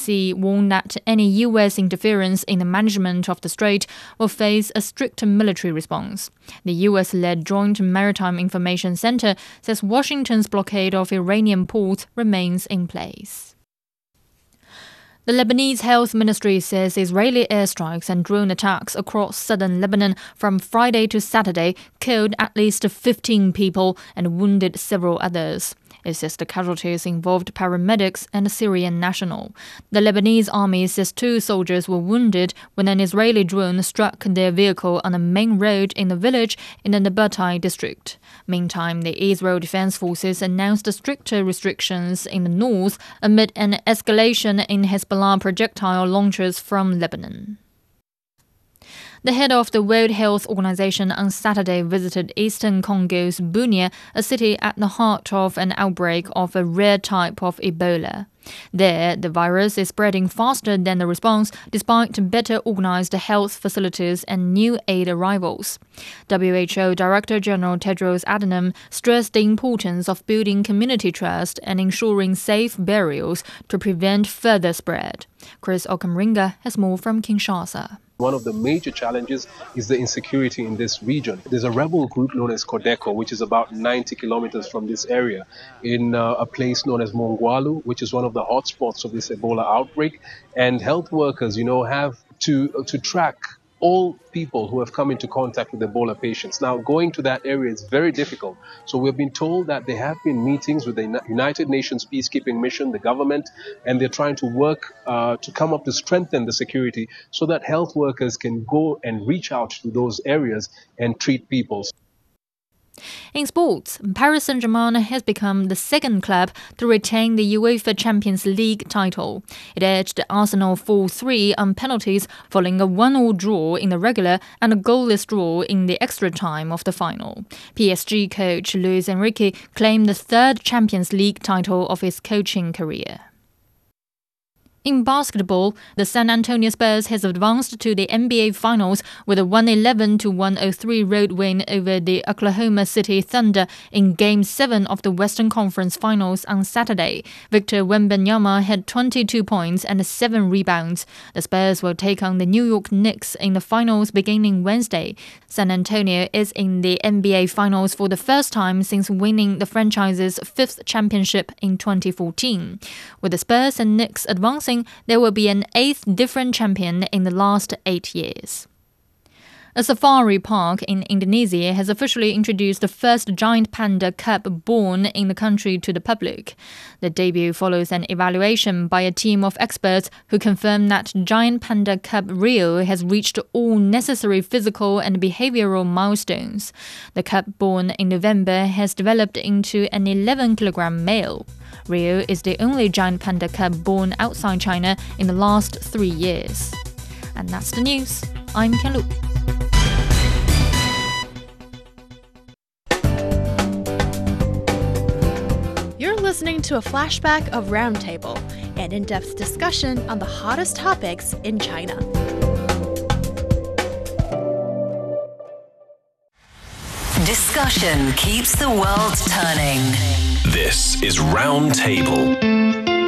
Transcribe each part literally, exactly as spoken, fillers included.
C warned that any U S interference in the management of the strait will face a strict military response. The U S-led Joint Maritime Information Center says Washington's blockade of Iranian ports remains in place. The Lebanese Health Ministry says Israeli airstrikes and drone attacks across southern Lebanon from Friday to Saturday killed at least fifteen people and wounded several others. It says the casualties involved paramedics and a Syrian national. The Lebanese army says two soldiers were wounded when an Israeli drone struck their vehicle on a main road in the village in the Nabatai district. Meantime, the Israel Defense Forces announced stricter restrictions in the north amid an escalation in Hezbollah projectile launchers from Lebanon. The head of the World Health Organization on Saturday visited eastern Congo's Bunia, a city at the heart of an outbreak of a rare type of Ebola. There, the virus is spreading faster than the response, despite better organized health facilities and new aid arrivals. W H O Director General Tedros Adhanom stressed the importance of building community trust and ensuring safe burials to prevent further spread. Chris Okamringa has more from Kinshasa. One of the major challenges is the insecurity in this region. There's a rebel group known as Codeco, which is about ninety kilometers from this area, in uh, a place known as Mongwalu, which is one of the hotspots of this Ebola outbreak. And health workers, you know, have to uh, to track all people who have come into contact with Ebola patients. Now, going to that area is very difficult. So we've been told that there have been meetings with the United Nations peacekeeping mission, the government, and they're trying to work uh, to come up to strengthen the security so that health workers can go and reach out to those areas and treat people. In sports, Paris Saint-Germain has become the second club to retain the UEFA Champions League title. It edged Arsenal four three on penalties following a one all draw in the regular and a goalless draw in the extra time of the final. P S G coach Luis Enrique claimed the third Champions League title of his coaching career. In basketball, the San Antonio Spurs has advanced to the N B A Finals with a one eleven to one oh three road win over the Oklahoma City Thunder in Game seven of the Western Conference Finals on Saturday. Victor Wembanyama had twenty-two points and seven rebounds. The Spurs will take on the New York Knicks in the finals beginning Wednesday. San Antonio is in the N B A Finals for the first time since winning the franchise's fifth championship in twenty fourteen. With the Spurs and Knicks advancing, there will be an eighth different champion in the last eight years. A safari park in Indonesia has officially introduced the first giant panda cub born in the country to the public. The debut follows an evaluation by a team of experts who confirmed that giant panda cub Rio has reached all necessary physical and behavioral milestones. The cub born in November has developed into an eleven kilogram male. Rio is the only giant panda cub born outside China in the last three years. And that's the news. I'm Ken Lu. You're listening to a flashback of Roundtable, an in-depth discussion on the hottest topics in China. Discussion keeps the world turning. This is Roundtable.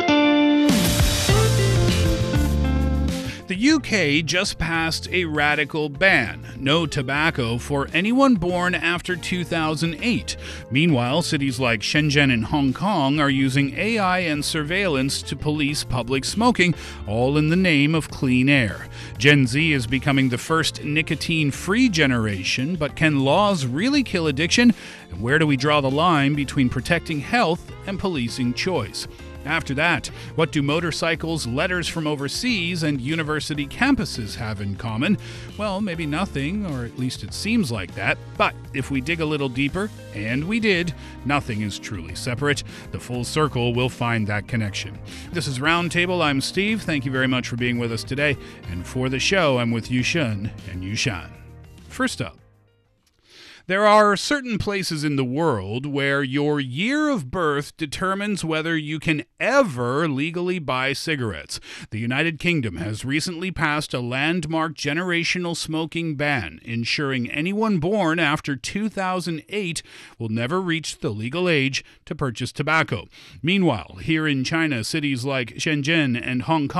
The U K just passed a radical ban, no tobacco for anyone born after two thousand eight. Meanwhile, cities like Shenzhen and Hong Kong are using A I and surveillance to police public smoking, all in the name of clean air. Gen Z is becoming the first nicotine-free generation, but can laws really kill addiction? And where do we draw the line between protecting health and policing choice? After that, what do motorcycles, letters from overseas, and university campuses have in common? Well, maybe nothing, or at least it seems like that. But if we dig a little deeper, and we did, nothing is truly separate. The full circle will find that connection. This is Roundtable. I'm Steve. Thank you very much for being with us today. And for the show, I'm with Yushun and Yushan. First up, there are certain places in the world where your year of birth determines whether you can ever legally buy cigarettes. The United Kingdom has recently passed a landmark generational smoking ban, ensuring anyone born after two thousand eight will never reach the legal age to purchase tobacco. Meanwhile, here in China, cities like Shenzhen and Hong Kong